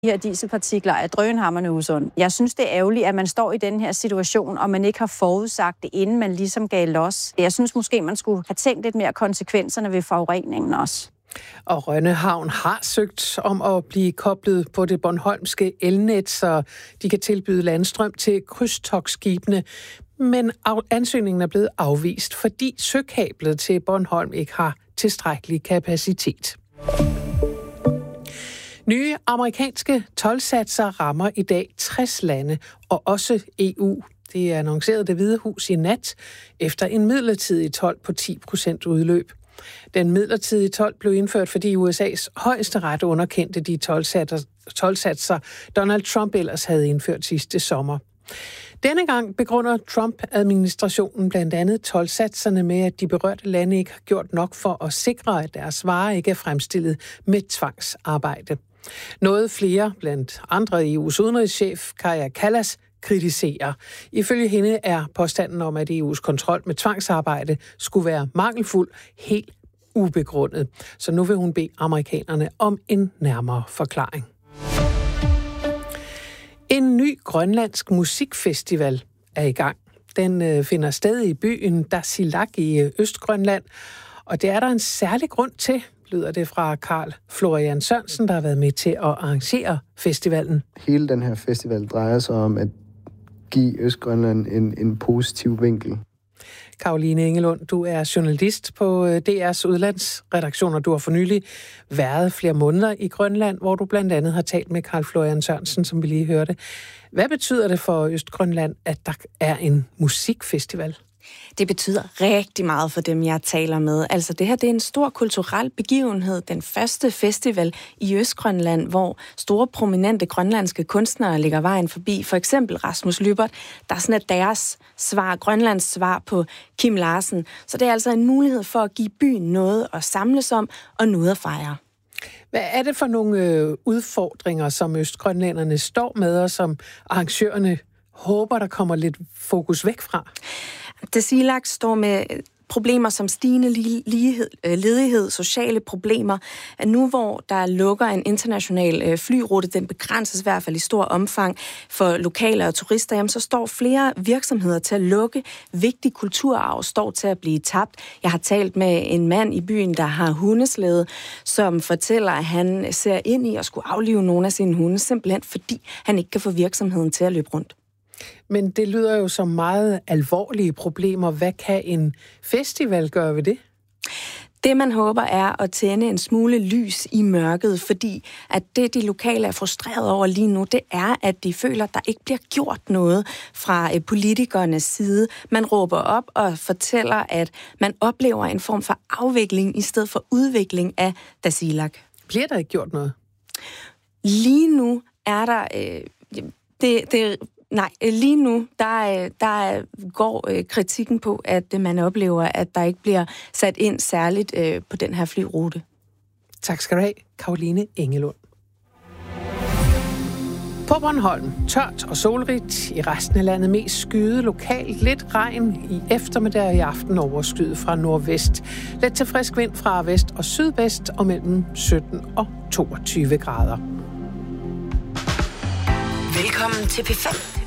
De her dieselpartikler er drønhamrende usunde. Jeg synes, det er ærgerligt, at man står i den her situation, og man ikke har forudsagt det, inden man ligesom gav los. Jeg synes måske, man skulle have tænkt lidt mere konsekvenserne ved forureningen også. Og Rønne Havn har søgt om at blive koblet på det bornholmske elnet, så de kan tilbyde landstrøm til krydstogtskibene. Men ansøgningen er blevet afvist, fordi søkablet til Bornholm ikke har tilstrækkelig kapacitet. Nye amerikanske toldsatser rammer i dag 60 lande, og også EU. Det annoncerede Det Hvide Hus i nat, efter en midlertidig told på 10% udløb. Den midlertidige told blev indført, fordi USA's højesteret underkendte de toldsatser, Donald Trump ellers havde indført sidste sommer. Denne gang begrunder Trump-administrationen blandt andet toldsatserne med, at de berørte lande ikke har gjort nok for at sikre, at deres varer ikke er fremstillet med tvangsarbejde. Noget flere, blandt andre EU's udenrigschef Kaja Kallas, kritiserer. Ifølge hende er påstanden om, at EU's kontrol med tvangsarbejde skulle være mangelfuld, helt ubegrundet. Så nu vil hun bede amerikanerne om en nærmere forklaring. En ny grønlandsk musikfestival er i gang. Den finder sted i byen Tasiilaq i Østgrønland, og det er der en særlig grund til, lyder det fra Carl Florian Sørensen, der har været med til at arrangere festivalen. Hele den her festival drejer sig om at give Østgrønland en positiv vinkel. Caroline Engelund, du er journalist på DR's udlandsredaktion, og du har for nylig været flere måneder i Grønland, hvor du blandt andet har talt med Carl Florian Sørensen, som vi lige hørte. Hvad betyder det for Østgrønland, at der er en musikfestival? Det betyder rigtig meget for dem, jeg taler med. Altså det her, det er en stor kulturel begivenhed. Den første festival i Østgrønland, hvor store prominente grønlandske kunstnere ligger vejen forbi. For eksempel Rasmus Lybert, der er sådan deres svar, Grønlands svar på Kim Larsen. Så det er altså en mulighed for at give byen noget at samles om og noget at fejre. Hvad er det for nogle udfordringer, som østgrønlænderne står med, og som arrangørerne håber, der kommer lidt fokus væk fra? Tasiilaq står med problemer som stigende ledighed, sociale problemer. Nu hvor der lukker en international flyrute, den begrænses i hvert fald i stor omfang for lokale og turister, jamen, så står flere virksomheder til at lukke. Vigtig kulturarv står til at blive tabt. Jeg har talt med en mand i byen, der har hundeslæde, som fortæller, at han ser ind i at skulle aflive nogle af sine hunde, simpelthen fordi han ikke kan få virksomheden til at løbe rundt. Men det lyder jo som meget alvorlige problemer. Hvad kan en festival gøre ved det? Det, man håber, er at tænde en smule lys i mørket, fordi at det, de lokale er frustreret over lige nu, det er, at de føler, at der ikke bliver gjort noget fra politikernes side. Man råber op og fortæller, at man oplever en form for afvikling i stedet for udvikling af Tasiilaq. Bliver der ikke gjort noget? Lige nu er der... Nej, lige nu, der går kritikken på, at man oplever, at der ikke bliver sat ind særligt på den her flyrute. Tak skal du have, Caroline Engelund. På Bornholm, tørt og solrigt. I resten af landet mest skyet lokalt. Lidt regn i eftermiddag og i aften overskyet fra nordvest. Let til frisk vind fra vest og sydvest og mellem 17 og 22 grader. Velkommen til P5.